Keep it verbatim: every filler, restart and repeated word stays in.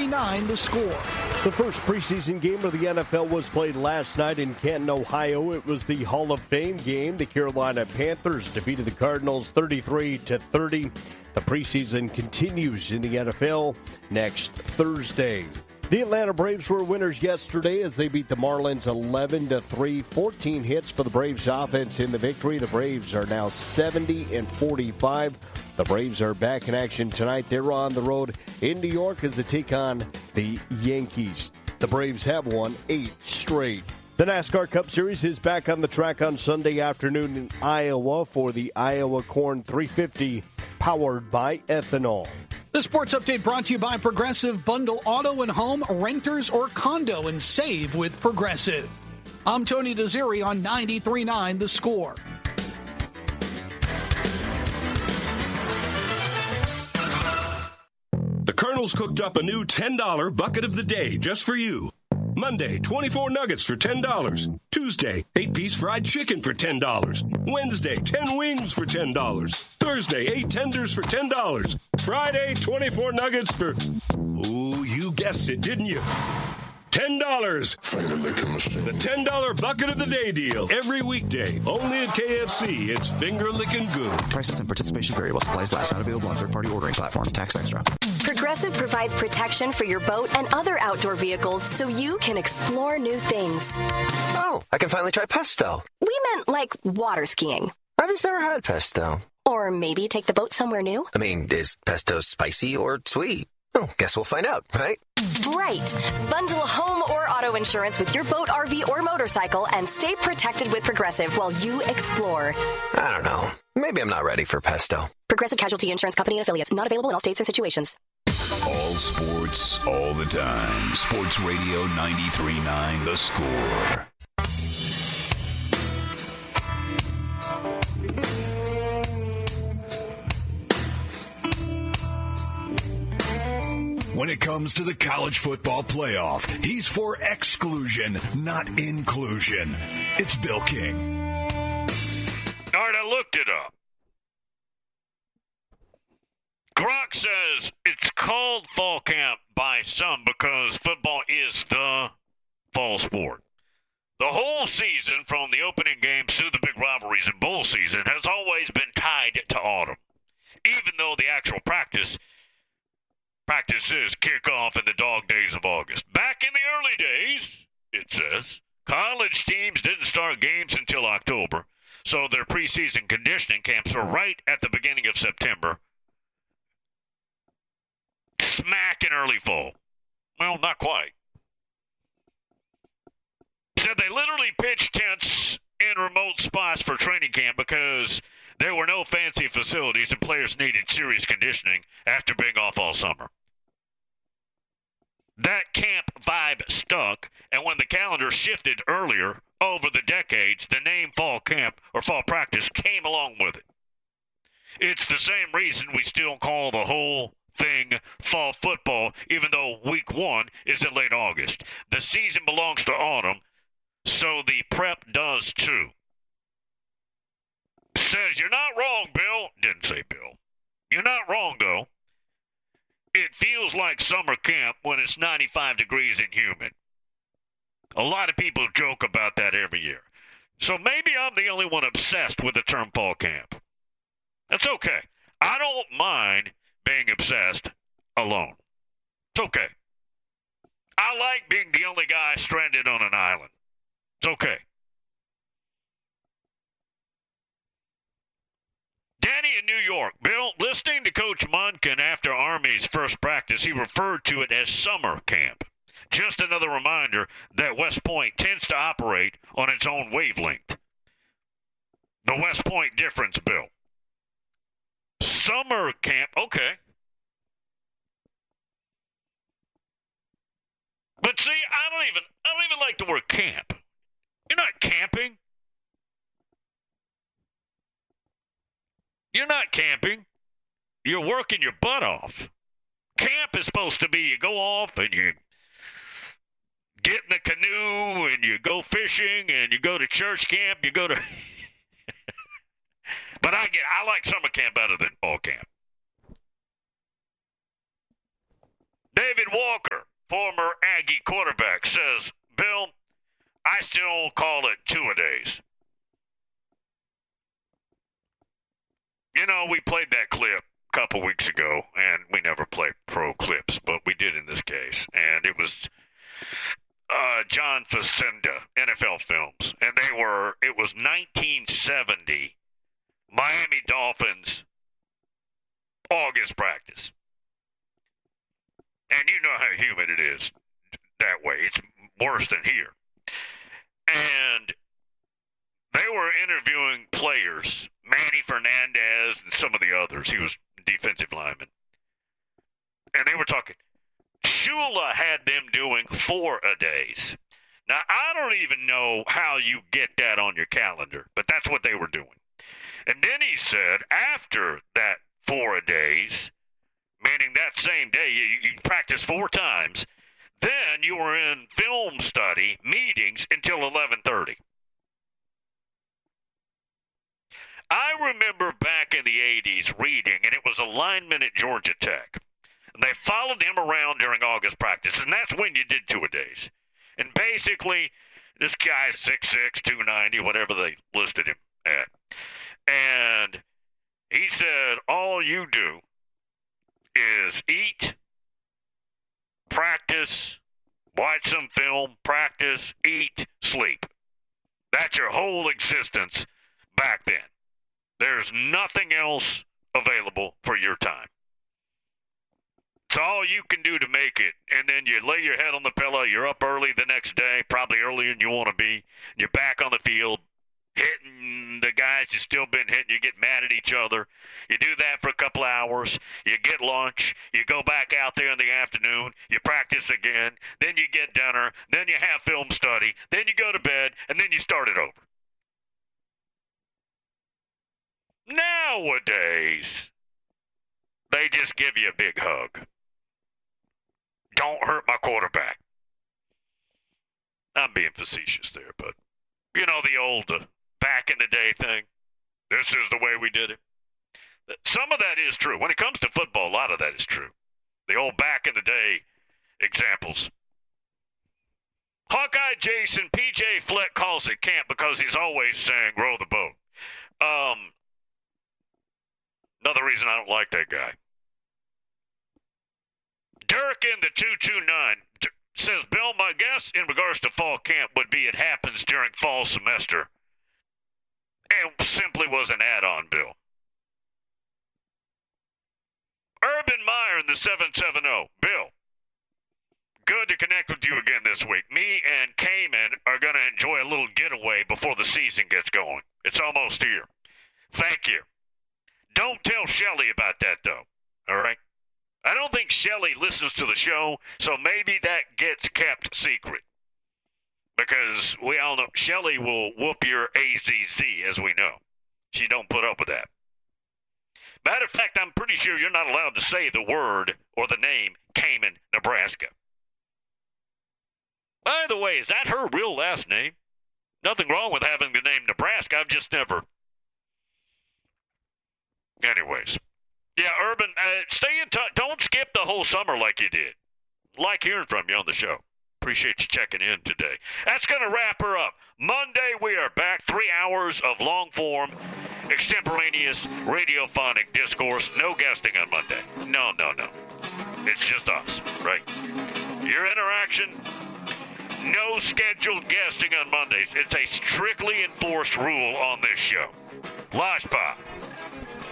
nine The Score. The first preseason game of the N F L was played last night in Canton, Ohio. It was the Hall of Fame game. The Carolina Panthers defeated the Cardinals thirty-three to thirty. The preseason continues in the N F L next Thursday. The Atlanta Braves were winners yesterday as they beat the Marlins eleven to three. fourteen hits for the Braves offense in the victory. The Braves are now seventy and forty-five. The Braves are back in action tonight. They're on the road in New York as they take on the Yankees. The Braves have won eight straight. The NASCAR Cup Series is back on the track on Sunday afternoon in Iowa for the Iowa Corn three fifty, powered by ethanol. The Sports Update brought to you by Progressive. Bundle auto and home, renters, or condo and save with Progressive. I'm Tony Desiri on ninety-three point nine The Score. The Colonel's cooked up a new ten dollar bucket of the day just for you. Monday, twenty-four nuggets for ten dollars. Tuesday, eight-piece fried chicken for ten dollars. Wednesday, ten wings for ten dollars. Thursday, eight tenders for ten dollars. Friday, twenty-four nuggets for... Ooh, you guessed it, didn't you? ten dollars. The ten dollar bucket of the day deal. Every weekday. Only at K F C. It's finger-licking good. Prices and participation vary while supplies last. Not available on third-party ordering platforms. Tax extra. Progressive provides protection for your boat and other outdoor vehicles so you can explore new things. Oh, I can finally try pesto. We meant like water skiing. I've just never had pesto. Or maybe take the boat somewhere new. I mean, is pesto spicy or sweet? Oh, guess we'll find out, right? Right. Bundle home or auto insurance with your boat, R V, or motorcycle and stay protected with Progressive while you explore. I don't know. Maybe I'm not ready for pesto. Progressive Casualty Insurance Company and Affiliates. Not available in all states or situations. All sports, all the time. Sports Radio ninety-three point nine The Score. When it comes to the college football playoff, he's for exclusion, not inclusion. It's Bill King. All right, I looked it up. Grok says it's called fall camp by some because football is the fall sport. The whole season, from the opening games through the big rivalries and bowl season, has always been tied to autumn, even though the actual practice practices kick off in the dog days of August. Back in the early days, it says, college teams didn't start games until October, so their preseason conditioning camps were right at the beginning of September, smack in early fall. Well, not quite. Said they literally pitched tents in remote spots for training camp because there were no fancy facilities and players needed serious conditioning after being off all summer. That camp vibe stuck, and when the calendar shifted earlier over the decades, the name fall camp or fall practice came along with it. It's the same reason we still call the whole thing fall football, even though week one is in late August. The season belongs to autumn, so the prep does too. Says, you're not wrong, Bill. Didn't say Bill. You're not wrong, though. It feels like summer camp when it's ninety-five degrees and humid. A lot of people joke about that every year. So maybe I'm the only one obsessed with the term fall camp. That's okay. I don't mind being obsessed alone. It's okay. I like being the only guy stranded on an island. It's okay. Danny in New York. Bill, listening to Coach Monken after Army's first practice, he referred to it as summer camp. Just another reminder that West Point tends to operate on its own wavelength. The West Point difference, Bill. Summer camp, okay. But see, I don't even I don't even like the word camp. You're not camping. You're not camping. You're working your butt off. Camp is supposed to be you go off and you get in the canoe and you go fishing and you go to church camp. You go to... But I get I like summer camp better than fall camp. David Walker. former Aggie quarterback, says, Bill, I still call it two-a-days. You know, we played that clip a couple weeks ago, and we never play pro clips, but we did in this case. And it was uh, John Facenda, N F L Films. And they were, it was nineteen seventy, Miami Dolphins, August practice. And you know how humid it is that way. It's worse than here. And they were interviewing players, Manny Fernandez and some of the others. He was defensive lineman. And they were talking. Shula had them doing four-a-days. Now, I don't even know how you get that on your calendar, but that's what they were doing. And then he said, after that four-a-days, meaning that same day, you, you practice four times, then you were in film study meetings until eleven thirty. I remember back in the eighties reading, and it was a lineman at Georgia Tech. And they followed him around during August practice, and that's when you did two-a-days. And basically, this guy's six six, two ninety, whatever they listed him at. And he said, all you do is eat, practice, watch some film, practice, eat, sleep. That's your whole existence back then. There's nothing else available for your time. It's all you can do to make it. And then you lay your head on the pillow. You're up early the next day, probably earlier than you want to be. You're back on the field, hitting the guys you've still been hitting. You get mad at each other. You do that for a couple hours. You get lunch. You go back out there in the afternoon. You practice again. Then you get dinner. Then you have film study. Then you go to bed. And then you start it over. Nowadays, they just give you a big hug. Don't hurt my quarterback. I'm being facetious there, but you know the old uh, back in the day thing. This is the way we did it. Some of that is true. When it comes to football, a lot of that is true. The old back in the day examples. Hawkeye Jason, P J Fleck calls it camp because he's always saying row the boat. Um, another reason I don't like that guy. Dirk in the two two nine says, Bill, my guess in regards to fall camp would be it happens during fall semester. It simply was an add-on, Bill. Urban Meyer in the seven seven zero. Bill, good to connect with you again this week. Me and Cayman are going to enjoy a little getaway before the season gets going. It's almost here. Thank you. Don't tell Shelly about that, though. All right? I don't think Shelly listens to the show, so maybe that gets kept secret. Because we all know Shelly will whoop your A Z Z, as we know. She don't put up with that. Matter of fact, I'm pretty sure you're not allowed to say the word or the name Cayman, Nebraska. By the way, is that her real last name? Nothing wrong with having the name Nebraska. I've just never... Anyways. Yeah, Urban, uh, stay in touch. Don't skip the whole summer like you did. Like hearing from you on the show. Appreciate you checking in today. That's going to wrap her up. Monday, we are back. Three hours of long-form, extemporaneous, radiophonic discourse. No guesting on Monday. No, no, no. It's just us, right? Your interaction, no scheduled guesting on Mondays. It's a strictly enforced rule on this show. Lashpa.